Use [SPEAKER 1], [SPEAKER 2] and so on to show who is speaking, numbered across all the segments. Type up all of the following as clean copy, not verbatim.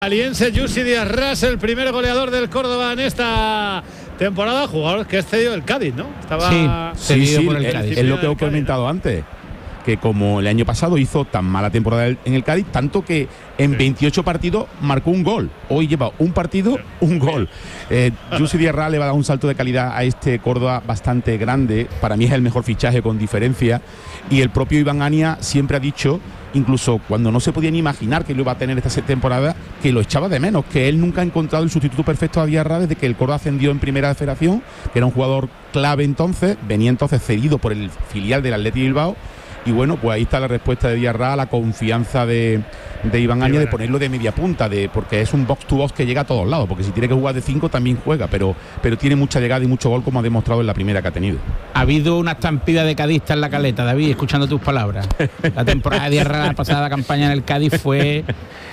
[SPEAKER 1] Aliense Yusi Díaz-Ras, el primer goleador del Córdoba en esta temporada, jugador que es cedido del Cádiz, ¿no?
[SPEAKER 2] Estaba cedido por el Cádiz.
[SPEAKER 3] Es lo que he comentado antes, que como el año pasado hizo tan mala temporada en el Cádiz, tanto que en 28 partidos marcó un gol. Hoy lleva un partido, un gol. Yusi Díaz-Ras le va a dar un salto de calidad a este Córdoba bastante grande. Para mí es el mejor fichaje con diferencia. Y el propio Iván Ania siempre ha dicho, incluso cuando no se podían imaginar que lo iba a tener esta temporada, que lo echaba de menos, que él nunca ha encontrado el sustituto perfecto a Díaz-Ras desde que el Córdoba ascendió en Primera Federación, que era un jugador clave entonces, venía entonces cedido por el filial del Athletic Bilbao. Y bueno, pues ahí está la respuesta de Díaz-Ras, la confianza de Iván Ania de ponerlo de media punta, porque es un box to box que llega a todos lados, porque si tiene que jugar de 5 también juega, pero tiene mucha llegada y mucho gol, como ha demostrado en la primera que ha tenido.
[SPEAKER 2] Ha habido una estampida de cadistas en la Caleta, David, escuchando tus palabras. La temporada de Díaz-Ras, la pasada campaña en el Cádiz fue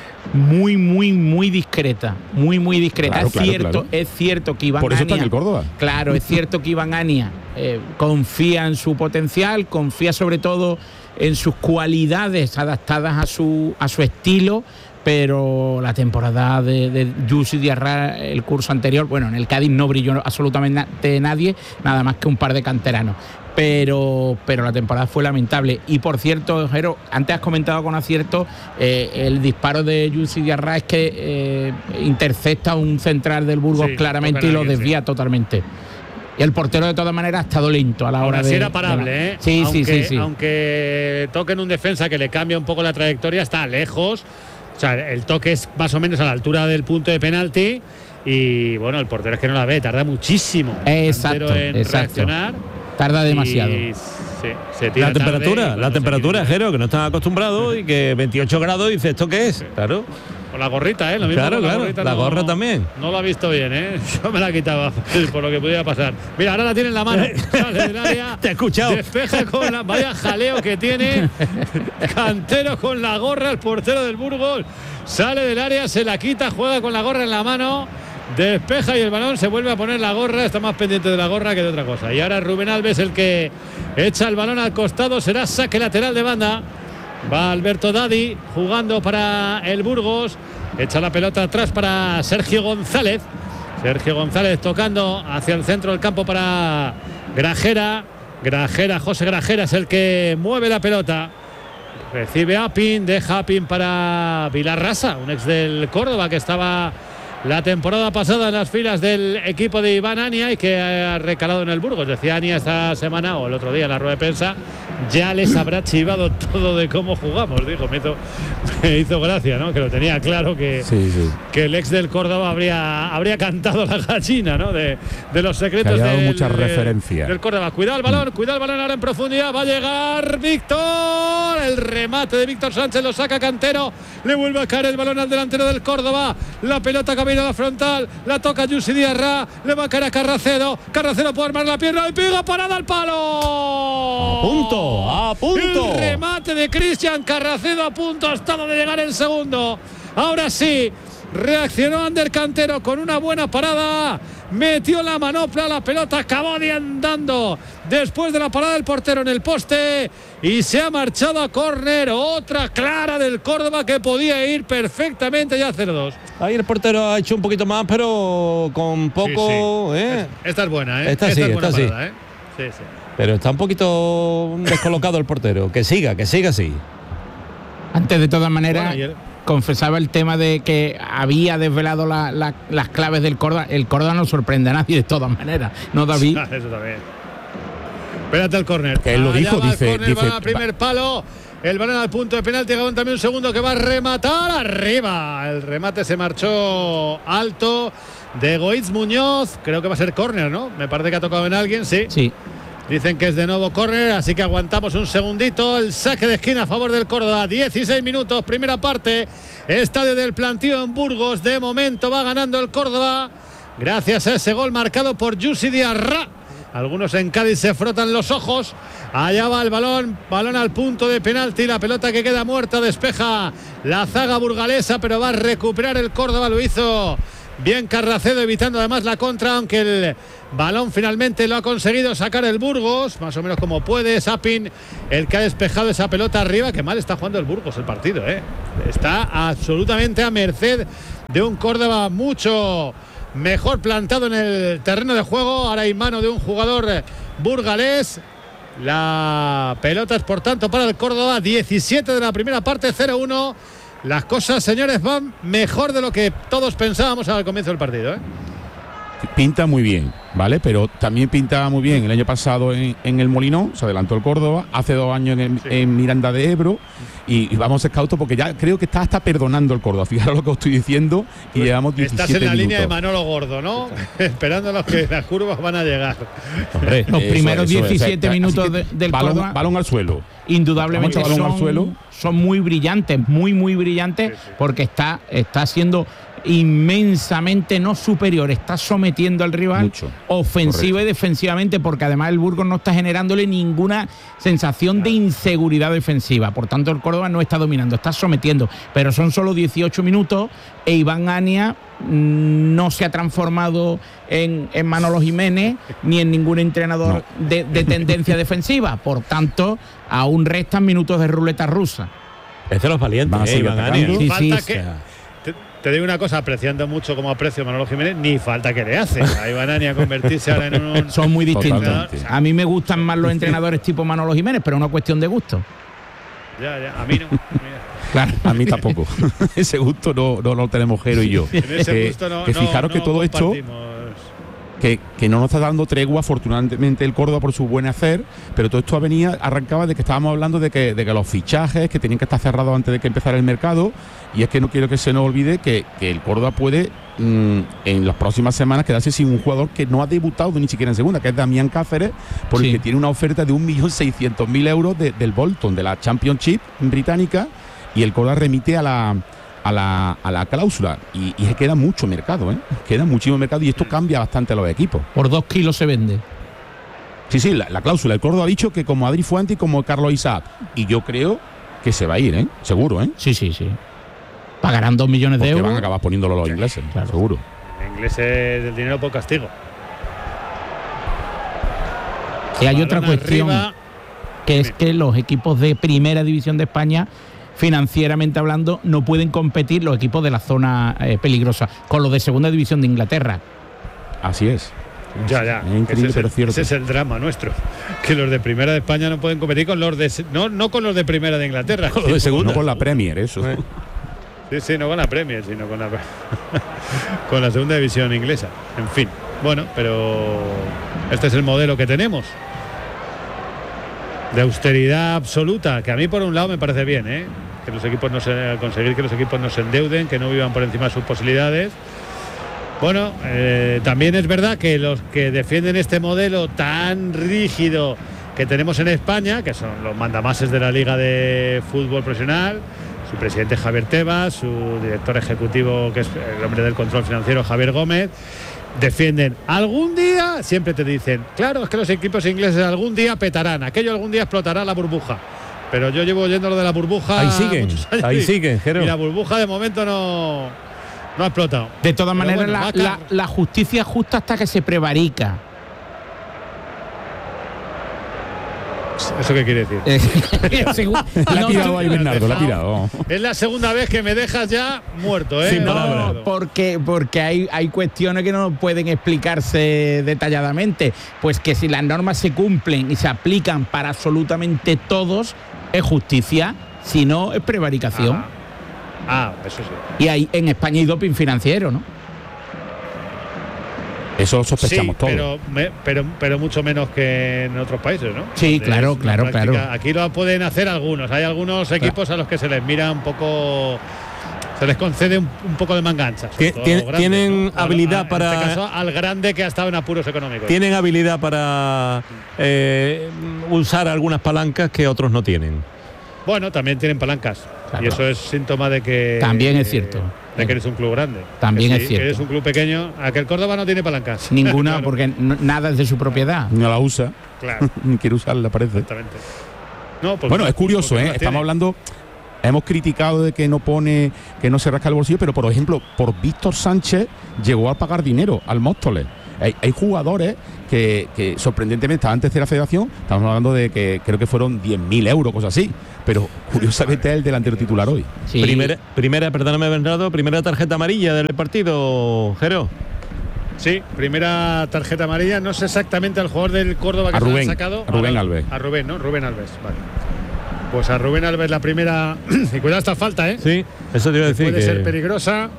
[SPEAKER 2] muy discreta, muy discreta.
[SPEAKER 3] Claro.
[SPEAKER 2] Es cierto que Iván Ania,
[SPEAKER 3] por eso está en el Córdoba.
[SPEAKER 2] Claro, es cierto que Iván Ania confía en su potencial, confía sobre todo en sus cualidades adaptadas a su estilo, pero la temporada de Yusi Díaz-Ras, el curso anterior, bueno, en el Cádiz no brilló absolutamente nadie, nada más que un par de canteranos. Pero la temporada fue lamentable. Y por cierto, Jero, antes has comentado con acierto el disparo de Yusi Díaz-Ras es que intercepta un central del Burgos claramente y lo desvía totalmente. Y el portero de todas maneras ha estado lento a la hora de...
[SPEAKER 1] era parable, ¿eh?
[SPEAKER 2] Sí.
[SPEAKER 1] Aunque toquen un defensa que le cambia un poco la trayectoria, está lejos. O sea, el toque es más o menos a la altura del punto de penalti. Y bueno, el portero es que no la ve, tarda muchísimo.
[SPEAKER 2] Exacto.
[SPEAKER 1] Reaccionar.
[SPEAKER 2] Tarda demasiado.
[SPEAKER 1] Se tira
[SPEAKER 4] la temperatura, Jero, que no están acostumbrados y que 28 grados, dice, ¿esto qué es? Claro.
[SPEAKER 1] Con la gorrita, lo mismo.
[SPEAKER 4] Claro, la gorra
[SPEAKER 1] no,
[SPEAKER 4] también.
[SPEAKER 1] No lo ha visto bien, Yo me la quitaba por lo que pudiera pasar. Mira, ahora la tiene en la mano. Sale del área.
[SPEAKER 4] Te he escuchado.
[SPEAKER 1] Despeja con la vaya jaleo que tiene. Cantero con la gorra, el portero del Burgos. Sale del área, se la quita, juega con la gorra en la mano. Despeja y el balón se vuelve a poner la gorra. Está más pendiente de la gorra que de otra cosa. Y ahora Rubén Alves el que echa el balón al costado. Será saque lateral de banda. Va Alberto Dadi jugando para el Burgos. Echa la pelota atrás para Sergio González. Sergio González tocando hacia el centro del campo para Grajera. José Grajera es el que mueve la pelota. Recibe Apin, deja Apin para Vilarrasa, un ex del Córdoba que estaba la temporada pasada en las filas del equipo de Iván Ania y que ha recalado en el Burgos. Decía Ania esta semana o el otro día en la rueda de prensa, ya les habrá chivado todo de cómo jugamos, dijo. Me hizo gracia, ¿no? Que lo tenía claro que el ex del Córdoba habría cantado la gallina, ¿no? De los secretos
[SPEAKER 3] muchas referencias
[SPEAKER 1] del Córdoba. Cuidado el balón ahora en profundidad, va a llegar Víctor, el remate de Víctor Sánchez, lo saca Cantero, le vuelve a caer el balón al delantero del Córdoba, la pelota camino a la frontal, la toca Yusi Díaz-Ras, le va a caer a Carracedo puede armar la pierna y pega parada al palo.
[SPEAKER 4] A punto.
[SPEAKER 1] El remate de Cristian Carracedo a punto ha estado de llegar el segundo. Ahora sí, reaccionó Ander Cantero con una buena parada. Metió la manopla, la pelota acabó de andando después de la parada del portero en el poste y se ha marchado a córner. Otra clara del Córdoba que podía ir perfectamente ya 0-2.
[SPEAKER 4] Ahí el portero ha hecho un poquito más, pero con poco.
[SPEAKER 1] Sí. Esta es buena,
[SPEAKER 4] Esta sí.
[SPEAKER 1] Parada, Sí.
[SPEAKER 4] Pero está un poquito descolocado el portero. Que siga así.
[SPEAKER 2] Antes, de todas maneras, confesaba el tema de que había desvelado las claves del Córdoba. El Córdoba no sorprende a nadie de todas maneras, ¿no, David?
[SPEAKER 1] Eso también. Espérate el córner.
[SPEAKER 3] Que él lo dijo, dice
[SPEAKER 1] primer palo. El balón al punto de penalti. Aguántame un segundo que va a rematar arriba. El remate se marchó alto de Goitz Muñoz. Creo que va a ser córner, ¿no? Me parece que ha tocado en alguien, sí. Dicen que es de nuevo córner, así que aguantamos un segundito. El saque de esquina a favor del Córdoba. 16 minutos, primera parte. Estadio del Plantío en Burgos. De momento va ganando el Córdoba gracias a ese gol marcado por Yusi Díaz-Ras. Algunos en Cádiz se frotan los ojos. Allá va el balón al punto de penalti. La pelota que queda muerta, despeja la zaga burgalesa, pero va a recuperar el Córdoba. Lo hizo bien Carracedo, evitando además la contra, aunque el balón finalmente lo ha conseguido sacar el Burgos, más o menos como puede. Sapin, el que ha despejado esa pelota arriba. Que mal está jugando el Burgos el partido, Está absolutamente a merced de un Córdoba mucho mejor plantado en el terreno de juego. Ahora hay mano de un jugador burgalés. La pelota es por tanto para el Córdoba. 17 de la primera parte, 0-1. Las cosas, señores, van mejor de lo que todos pensábamos al comienzo del partido, ¿eh?
[SPEAKER 3] Pinta muy bien, ¿vale? Pero también pintaba muy bien el año pasado en el Molinón, se adelantó el Córdoba, hace 2 años en Miranda de Ebro, y vamos scouto porque ya creo que está hasta perdonando el Córdoba. Fijaros lo que os estoy diciendo, y llevamos 17
[SPEAKER 1] Estás en la
[SPEAKER 3] minutos.
[SPEAKER 1] línea de Manolo Gordo, ¿no? Esperando a los que las curvas van a llegar.
[SPEAKER 4] Hombre,
[SPEAKER 2] Los primeros 17 minutos
[SPEAKER 3] Así que
[SPEAKER 2] del Córdoba,
[SPEAKER 3] balón al suelo.
[SPEAKER 2] indudablemente
[SPEAKER 3] Mucho balón al suelo.
[SPEAKER 2] son muy brillantes, muy brillantes, porque está siendo inmensamente no superior, está sometiendo al rival
[SPEAKER 3] Mucho.
[SPEAKER 2] ofensiva y defensivamente, porque además el Burgos no está generándole ninguna sensación de inseguridad defensiva. Por tanto, el Córdoba no está dominando, está sometiendo, pero son solo 18 minutos e Iván Ania no se ha transformado en Manolo Jiménez ni en ningún entrenador de tendencia defensiva. Por tanto, aún restan minutos de ruleta rusa.
[SPEAKER 4] es de los
[SPEAKER 3] Van a
[SPEAKER 4] valientes,
[SPEAKER 3] seguir
[SPEAKER 4] Iván
[SPEAKER 3] atacando.
[SPEAKER 4] Ania.
[SPEAKER 2] Sí,
[SPEAKER 1] Falta
[SPEAKER 2] sí,
[SPEAKER 1] que... Te digo una cosa, apreciando mucho como aprecio a Manolo Jiménez, ni falta que le hace a Iván Ania convertirse ahora en un...
[SPEAKER 2] Son muy distintos.
[SPEAKER 3] Totalmente.
[SPEAKER 2] A mí me gustan más los entrenadores tipo Manolo Jiménez, pero es una cuestión de gusto.
[SPEAKER 1] Ya, a mí no. Mira.
[SPEAKER 2] Claro.
[SPEAKER 3] A mí tampoco. Ese gusto no lo tenemos Jero y yo.
[SPEAKER 1] En ese gusto no,
[SPEAKER 3] que fijaros que todo esto que no nos está dando tregua, afortunadamente, el Córdoba por su buen hacer, pero todo esto arrancaba de que estábamos hablando de que los fichajes que tenían que estar cerrados antes de que empezara el mercado, y es que no quiero que se nos olvide que el Córdoba puede en las próximas semanas quedarse sin un jugador que no ha debutado ni siquiera en segunda, que es Damián Cáceres, por el que tiene una oferta de 1.600.000 euros del Bolton, de la Championship británica, y el Córdoba remite a la cláusula y queda mucho mercado, queda muchísimo mercado, y esto cambia bastante a los equipos.
[SPEAKER 2] Por 2 kilos se vende.
[SPEAKER 3] Sí, la cláusula. El Córdoba ha dicho que como Adri Fuente y como Carlos Isaac, y yo creo que se va a ir, seguro,
[SPEAKER 2] Sí. Pagarán 2 millones de
[SPEAKER 3] porque
[SPEAKER 2] euros.
[SPEAKER 3] van a acabar poniéndolo los ingleses,
[SPEAKER 2] Claro.
[SPEAKER 3] seguro.
[SPEAKER 1] En inglés es el dinero por castigo.
[SPEAKER 2] Y hay
[SPEAKER 1] Balón
[SPEAKER 2] otra cuestión,
[SPEAKER 1] arriba.
[SPEAKER 2] que es que los equipos de primera división de España, financieramente hablando, no pueden competir los equipos de la zona peligrosa con los de segunda división de Inglaterra.
[SPEAKER 3] Así es.
[SPEAKER 1] Ya.
[SPEAKER 3] Es increíble, pero cierto.
[SPEAKER 1] Ese es el drama nuestro. Que los de primera de España no pueden competir con los de... No con los de primera de Inglaterra.
[SPEAKER 4] Con los de segunda.
[SPEAKER 3] No con la Premier, eso.
[SPEAKER 1] Sí, no con la Premier, sino con la con la segunda división inglesa. En fin, bueno, pero este es el modelo que tenemos. De austeridad absoluta, que a mí por un lado me parece bien, que los equipos conseguir que los equipos no se endeuden, que no vivan por encima de sus posibilidades. Bueno, también es verdad que los que defienden este modelo tan rígido que tenemos en España, que son los mandamases de la Liga de Fútbol Profesional, su presidente Javier Tebas, su director ejecutivo, que es el hombre del control financiero, Javier Gómez, defienden algún día, siempre te dicen, claro, es que los equipos ingleses algún día petarán, aquello algún día explotará la burbuja. Pero yo llevo oyendo lo de la burbuja muchos años
[SPEAKER 4] ahí siguen, Jero.
[SPEAKER 1] y la burbuja de momento no ha explotado.
[SPEAKER 2] De todas
[SPEAKER 1] Pero
[SPEAKER 2] maneras,
[SPEAKER 1] bueno,
[SPEAKER 2] la justicia es justa hasta que se prevarica.
[SPEAKER 1] ¿Eso qué quiere decir?
[SPEAKER 3] La ha tirado ahí Bernardo, la ha tirado.
[SPEAKER 1] Es la segunda vez que me dejas ya muerto,
[SPEAKER 4] Sin
[SPEAKER 1] No,
[SPEAKER 4] palabras.
[SPEAKER 2] Porque hay cuestiones que no pueden explicarse detalladamente. Pues que si las normas se cumplen y se aplican para absolutamente todos, es justicia. Si no, es prevaricación.
[SPEAKER 1] Eso sí.
[SPEAKER 2] Y hay, en España hay doping financiero, ¿no?
[SPEAKER 3] Eso lo sospechamos
[SPEAKER 1] Sí,
[SPEAKER 3] todos.
[SPEAKER 1] pero mucho menos que en otros países, ¿no?
[SPEAKER 2] Sí,
[SPEAKER 1] Donde es una
[SPEAKER 2] claro.
[SPEAKER 1] práctica. Aquí lo pueden hacer algunos. Hay algunos equipos a los que se les mira un poco, se les concede un poco de mangancha. sobre todo a los grandes,
[SPEAKER 4] ¿Tienen
[SPEAKER 1] ¿no?
[SPEAKER 4] habilidad para...?
[SPEAKER 1] En este caso, al grande que ha estado en apuros económicos.
[SPEAKER 4] ¿Tienen habilidad para usar algunas palancas que otros no tienen?
[SPEAKER 1] Bueno, también tienen palancas.
[SPEAKER 2] Claro.
[SPEAKER 1] Y eso es síntoma de que...
[SPEAKER 2] También es cierto.
[SPEAKER 1] De que eres un club grande.
[SPEAKER 2] También
[SPEAKER 1] Que
[SPEAKER 2] es cierto.
[SPEAKER 1] Que eres un club pequeño. Aquel Córdoba no tiene palancas.
[SPEAKER 2] Ninguna,
[SPEAKER 1] Claro.
[SPEAKER 2] porque nada es de su propiedad.
[SPEAKER 3] No la usa,
[SPEAKER 1] Claro,
[SPEAKER 3] ni quiere usarla, parece.
[SPEAKER 1] exactamente. No, pues
[SPEAKER 3] Bueno, es curioso,
[SPEAKER 1] porque no las
[SPEAKER 3] Estamos
[SPEAKER 1] tiene.
[SPEAKER 3] hablando, hemos criticado de que no se rasca el bolsillo, pero por ejemplo, por Víctor Sánchez llegó a pagar dinero al Móstoles. Hay jugadores que sorprendentemente estaban en tercera federación, estamos hablando de que creo que fueron 10.000 euros, cosas así, pero curiosamente es el delantero titular hoy.
[SPEAKER 2] Sí.
[SPEAKER 4] Primera, perdóname Bernardo, primera tarjeta amarilla del partido, Jero.
[SPEAKER 1] Sí, primera tarjeta amarilla, no sé exactamente al jugador del Córdoba que se han sacado.
[SPEAKER 3] A Rubén Alves.
[SPEAKER 1] A Rubén, ¿no? Rubén Alves, vale. Pues a Rubén Alves la primera. Y cuidado esta falta, ¿eh?
[SPEAKER 4] Sí, eso te iba a decir.
[SPEAKER 1] Puede ser peligrosa.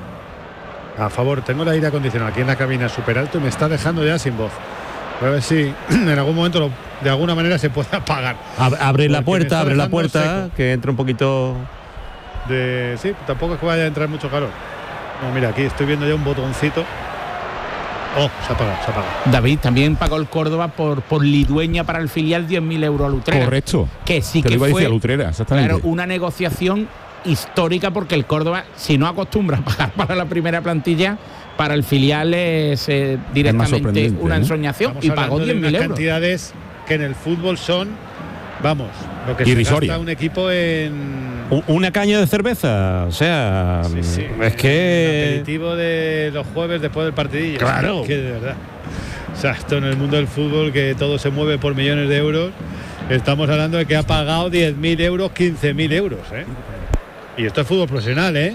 [SPEAKER 1] A favor, tengo el aire acondicionado aquí en la cabina súper alto y me está dejando ya sin voz. Voy a ver si en algún momento de alguna manera se puede apagar.
[SPEAKER 4] Abre la puerta,
[SPEAKER 1] seco.
[SPEAKER 4] que entre un poquito.
[SPEAKER 1] Sí, tampoco es que vaya a entrar mucho calor. No, mira, aquí estoy viendo ya un botoncito. Oh, se apaga.
[SPEAKER 2] David, también pagó el Córdoba por Lidueña para el filial 10.000 euros a Lutrera.
[SPEAKER 3] Correcto.
[SPEAKER 2] Que sí
[SPEAKER 3] Te
[SPEAKER 2] que
[SPEAKER 3] lo iba a
[SPEAKER 2] fue
[SPEAKER 3] decir a Lutrera, exactamente.
[SPEAKER 2] Claro, una negociación histórica, porque el Córdoba, si no acostumbra a pagar para la primera plantilla, para el filial es directamente una ensoñación, y pagó 10.000 euros.
[SPEAKER 1] Cantidades que en el fútbol son, vamos, lo que
[SPEAKER 3] irrisoria.
[SPEAKER 1] se gasta un equipo en
[SPEAKER 4] una caña de cerveza, o sea,
[SPEAKER 1] sí.
[SPEAKER 4] es que
[SPEAKER 1] el aperitivo de los jueves después del partidillo.
[SPEAKER 4] Claro.
[SPEAKER 1] Es que de verdad. O sea, esto en el mundo del fútbol, que todo se mueve por millones de euros, estamos hablando de que ha pagado 10.000 euros, 15.000 euros, ¿eh? Y esto es fútbol profesional, ¿eh?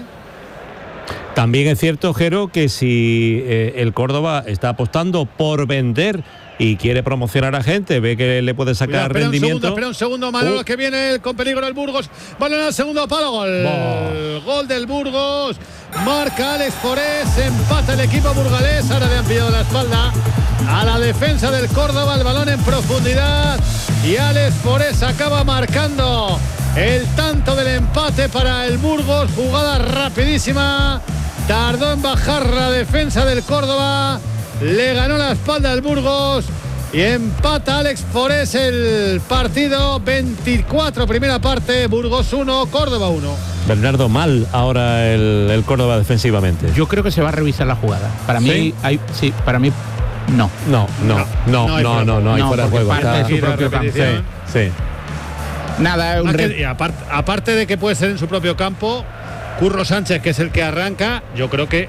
[SPEAKER 4] también es cierto, Jero, que si el Córdoba está apostando por vender y quiere promocionar a gente, ve que le puede sacar rendimiento.
[SPEAKER 1] Espera un segundo, Manolo, que viene con peligro el Burgos. Balón al segundo palo, gol. Gol del Burgos. Marca Alex Forés, empata el equipo burgalés. Ahora le han pillado la espalda a la defensa del Córdoba, el balón en profundidad. Y Alex Forés acaba marcando el tanto del empate para el Burgos. Jugada rapidísima. Tardó en bajar la defensa del Córdoba. Le ganó la espalda al Burgos y empata Alex Forés el partido. 24 primera parte, Burgos 1, Córdoba 1.
[SPEAKER 4] Bernardo, mal ahora el Córdoba defensivamente.
[SPEAKER 2] Yo creo que se va a revisar la jugada. Para mí, para mí no.
[SPEAKER 4] No hay fuera de juego.
[SPEAKER 2] Parte de su propio campo.
[SPEAKER 4] Sí.
[SPEAKER 2] Nada,
[SPEAKER 1] aparte de que puede ser en su propio campo, Curro Sánchez, que es el que arranca, yo creo que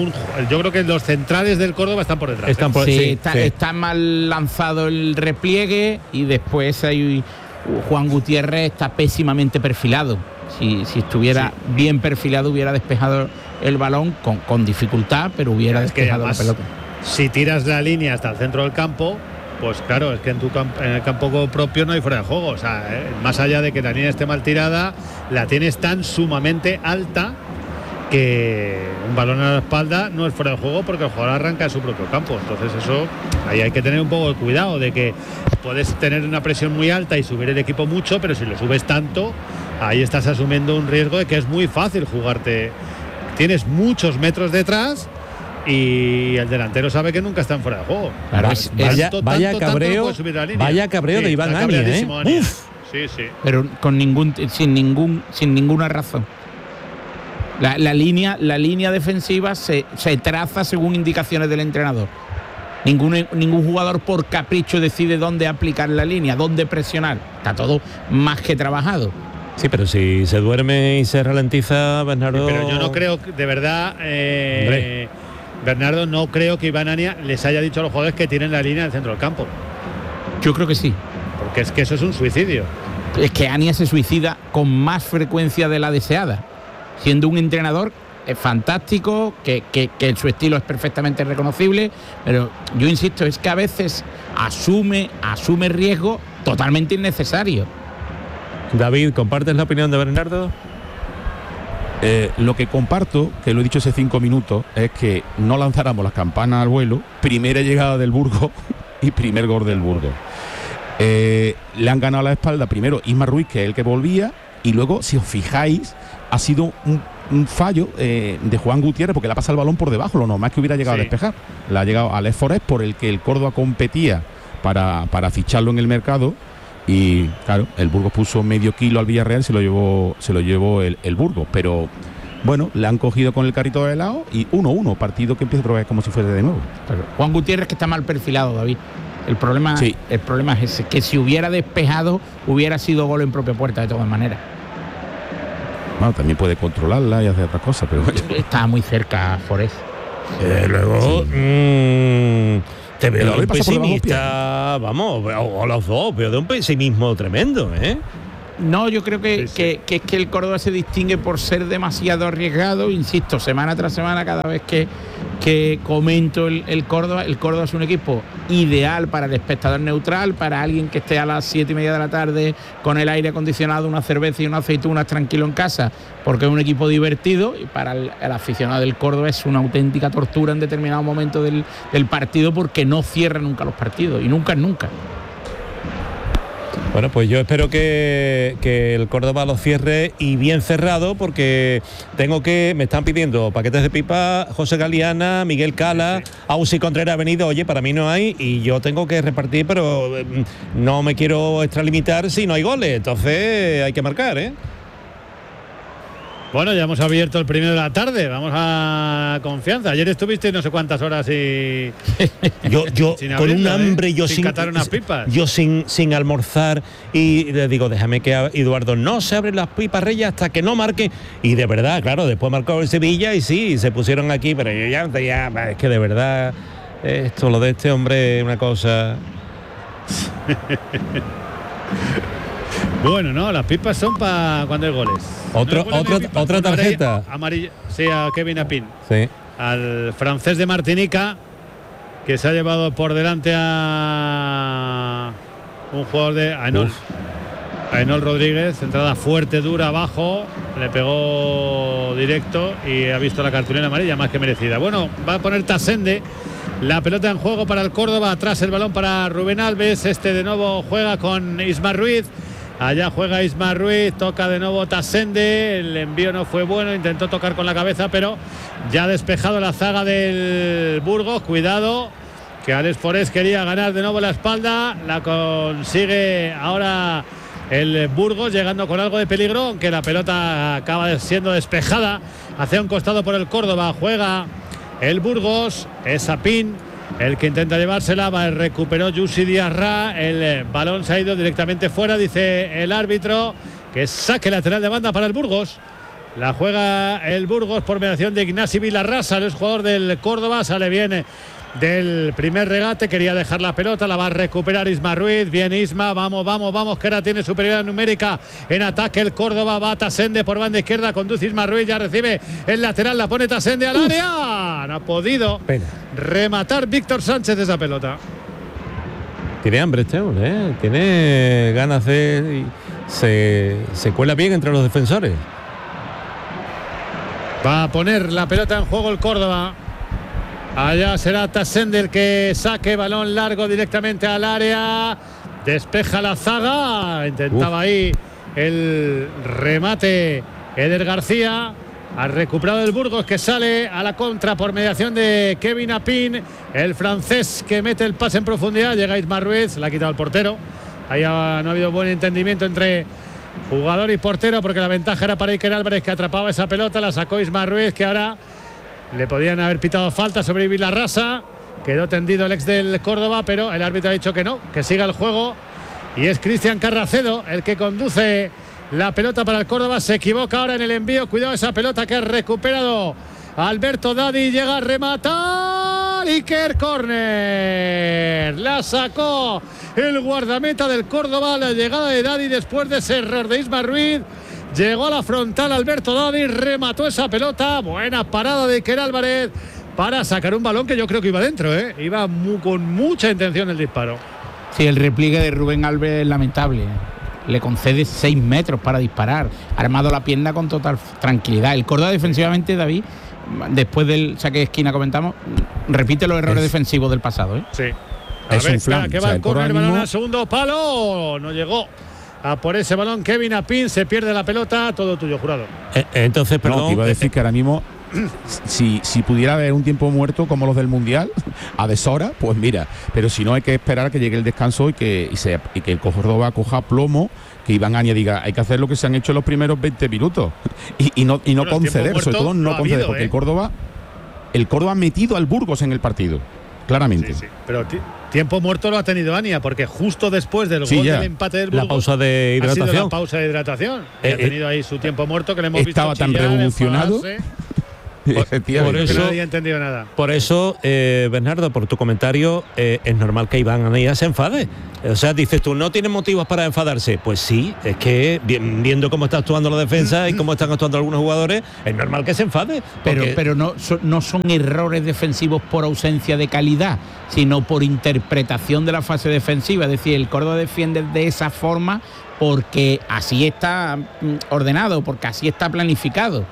[SPEAKER 1] los centrales del Córdoba están por detrás.
[SPEAKER 2] Está mal lanzado el repliegue y después hay Juan Gutiérrez está pésimamente perfilado. Si estuviera bien perfilado hubiera despejado el balón con dificultad, pero hubiera despejado la pelota.
[SPEAKER 1] Si tiras la línea hasta el centro del campo, pues claro, es que en el campo propio no hay fuera de juego. O sea, más allá de que la línea esté mal tirada, la tienes tan sumamente alta que un balón a la espalda no es fuera de juego porque el jugador arranca en su propio campo. Entonces eso, ahí hay que tener un poco de cuidado, de que puedes tener una presión muy alta y subir el equipo mucho, pero si lo subes tanto, ahí estás asumiendo un riesgo de que es muy fácil jugarte. Tienes muchos metros detrás y el delantero sabe que nunca están fuera de juego.
[SPEAKER 4] Claro, vaya cabreo de Iván Ania, ¿eh?
[SPEAKER 1] Sí.
[SPEAKER 2] Pero sin ninguna razón. La línea defensiva se traza según indicaciones del entrenador. Ningún jugador por capricho decide dónde aplicar la línea, dónde presionar. Está todo más que trabajado.
[SPEAKER 4] Sí, pero si se duerme y se ralentiza, Bernardo.
[SPEAKER 1] Sí, pero yo no creo, de verdad, Bernardo, no creo que Iván Ania les haya dicho a los jugadores que tienen la línea del centro del campo.
[SPEAKER 2] Yo creo que sí. Porque
[SPEAKER 1] es que eso es un suicidio.
[SPEAKER 2] Es que Ania se suicida con más frecuencia de la deseada, siendo un entrenador fantástico, que su estilo es perfectamente reconocible, pero yo insisto, es que a veces asume riesgo totalmente innecesario.
[SPEAKER 4] David, ¿compartes la opinión de Bernardo?
[SPEAKER 3] Lo que comparto, que lo he dicho hace 5 minutos, es que no lanzáramos las campanas al vuelo. Primera llegada del Burgos y primer gol del Burgos. Le han ganado la espalda primero Isma Ruiz, que es el que volvía, y luego, si os fijáis, ha sido un fallo de Juan Gutiérrez, porque le ha pasado el balón por debajo. Lo normal es que hubiera llegado a despejar. Le ha llegado a Alex Forés, por el que el Córdoba competía para ficharlo en el mercado. Y claro, el Burgos puso medio kilo al Villarreal, se lo llevó el Burgos, pero bueno, le han cogido con el carrito de helado y 1-1, partido que empieza a probar como si fuese de nuevo.
[SPEAKER 2] Pero Juan Gutiérrez, que está mal perfilado, David. El problema es ese, que si hubiera despejado hubiera sido gol en propia puerta de todas maneras.
[SPEAKER 3] Bueno, también puede controlarla y hacer otras cosas, pero
[SPEAKER 2] está muy cerca Forés.
[SPEAKER 4] Luego te veo
[SPEAKER 3] Pero
[SPEAKER 4] de un
[SPEAKER 3] pasa por debajo de los
[SPEAKER 4] pesimista, vamos, o los dos, pero de un pesimismo tremendo, ¿eh?
[SPEAKER 2] No, yo creo que es que el Córdoba se distingue por ser demasiado arriesgado, insisto, semana tras semana, cada vez que comento el Córdoba es un equipo ideal para el espectador neutral, para alguien que esté a las 7:30 de la tarde con el aire acondicionado, una cerveza y una aceituna tranquilo en casa, porque es un equipo divertido, y para el aficionado del Córdoba es una auténtica tortura en determinado momento del partido, porque no cierra nunca los partidos, y nunca.
[SPEAKER 4] Bueno, pues yo espero que el Córdoba lo cierre y bien cerrado, porque me están pidiendo paquetes de pipa José Galeana, Miguel Cala, Ausi Contreras ha venido, oye, para mí no hay, y yo tengo que repartir, pero no me quiero extralimitar si no hay goles, entonces hay que marcar, ¿eh?
[SPEAKER 1] Bueno, ya hemos abierto el primero de la tarde, vamos a confianza. Ayer estuviste no sé cuántas horas y
[SPEAKER 4] yo
[SPEAKER 1] sin
[SPEAKER 4] con
[SPEAKER 1] abrirlo,
[SPEAKER 4] un hambre, yo
[SPEAKER 1] sin catar unas pipas.
[SPEAKER 4] Yo sin almorzar, y le digo, déjame que Eduardo no se abren las pipas Reyes hasta que no marque, y de verdad, claro, después marcó el Sevilla y sí, se pusieron aquí, pero yo ya es que de verdad lo de este hombre es una cosa.
[SPEAKER 1] Bueno, no, las pipas son para cuando hay goles.
[SPEAKER 4] Otra tarjeta.
[SPEAKER 1] Amarilla, sí, a Kevin Apin.
[SPEAKER 4] Sí.
[SPEAKER 1] Al francés de Martinica, que se ha llevado por delante a un jugador de Ainol Rodríguez. Entrada fuerte, dura, abajo. Le pegó directo y ha visto la cartulina amarilla más que merecida. Bueno, va a poner Tasende. La pelota en juego para el Córdoba. Atrás el balón para Rubén Alves. De nuevo juega con Isma Ruiz. Allá juega Isma Ruiz, toca de nuevo Tasende, el envío no fue bueno, intentó tocar con la cabeza, pero ya ha despejado la zaga del Burgos. Cuidado, que Alex Forés quería ganar de nuevo la espalda, la consigue ahora el Burgos, llegando con algo de peligro, aunque la pelota acaba siendo despejada hacia un costado por el Córdoba. Juega el Burgos, es Apin el que intenta llevársela, recuperó Yusi Diarra, el balón se ha ido directamente fuera, dice el árbitro, que saque lateral de banda para el Burgos. La juega el Burgos por mediación de Ignasi Vilarrasa, el jugador del Córdoba, sale bien del primer regate, quería dejar la pelota, la va a recuperar Isma Ruiz. Bien Isma, vamos, que ahora tiene superioridad numérica en ataque el Córdoba. Va Tasende por banda izquierda, conduce Isma Ruiz, ya recibe el lateral, la pone Tasende al área. No ha podido rematar Víctor Sánchez esa pelota.
[SPEAKER 4] Tiene hambre este hombre, ¿eh? Tiene ganas de... Se cuela bien entre los defensores.
[SPEAKER 1] Va a poner la pelota en juego el Córdoba. Allá será Tasende el que saque, balón largo directamente al área. Despeja la zaga. Intentaba ahí el remate Eder García. Ha recuperado el Burgos, que sale a la contra por mediación de Kevin Apin. El francés que mete el pase en profundidad. Llega Isma Ruiz, la ha quitado el portero. Ahí no ha habido buen entendimiento entre jugador y portero, porque la ventaja era para Iker Álvarez, que atrapaba esa pelota. La sacó Isma Ruiz, que ahora le podían haber pitado falta sobre Vilarrasa. Quedó tendido el ex del Córdoba, pero el árbitro ha dicho que no, que siga el juego. Y es Cristian Carracedo el que conduce la pelota para el Córdoba. Se equivoca ahora en el envío. Cuidado esa pelota que ha recuperado Alberto Dadi. Llega a rematar. Iker, córner. La sacó el guardameta del Córdoba. La llegada de Dadi después de ese error de Isma Ruiz. Llegó a la frontal Alberto Dadi, remató esa pelota. Buena parada de Iker Álvarez para sacar un balón que yo creo que iba dentro, ¿eh? Iba con mucha intención el disparo.
[SPEAKER 2] Sí, el repliegue de Rubén Alves es lamentable. Le concede 6 metros para disparar. Ha armado la pierna con total tranquilidad. El Córdoba defensivamente, David, después del saque de esquina comentamos, repite los errores defensivos del pasado, ¿eh?
[SPEAKER 1] Sí.
[SPEAKER 3] Es un flan.
[SPEAKER 1] Que va el córner, balón al segundo palo. No llegó a por ese balón Kevin Apin, se pierde la pelota. Todo tuyo, Jurado.
[SPEAKER 4] Entonces, perdón.
[SPEAKER 3] No, te iba a decir que ahora mismo, si pudiera haber un tiempo muerto como los del Mundial, a deshora, pues mira. Pero si no, hay que esperar a que llegue el descanso y que el Córdoba coja plomo, que Iván Ania diga, hay que hacer lo que se han hecho los primeros 20 minutos. Y no conceder, sobre todo no conceder, porque el Córdoba ha metido al Burgos en el partido, claramente.
[SPEAKER 1] Sí. Pero tiempo muerto lo ha tenido Ania, porque justo después del gol del empate del Burgos,
[SPEAKER 4] la pausa de hidratación.
[SPEAKER 1] Ha sido la pausa de hidratación. Ha tenido ahí su tiempo muerto, que le hemos visto
[SPEAKER 3] estaba tan revolucionado.
[SPEAKER 4] Por eso,
[SPEAKER 1] nadie ha entendido nada.
[SPEAKER 4] Por eso, Bernardo, por tu comentario, es normal que Iván Anía se enfade. O sea, dices tú, ¿no tiene motivos para enfadarse? Pues sí, es que viendo cómo está actuando la defensa y cómo están actuando algunos jugadores, es normal que se enfade.
[SPEAKER 2] Pero no son errores defensivos por ausencia de calidad, sino por interpretación de la fase defensiva. Es decir, el Córdoba defiende de esa forma porque así está ordenado, porque así está planificado.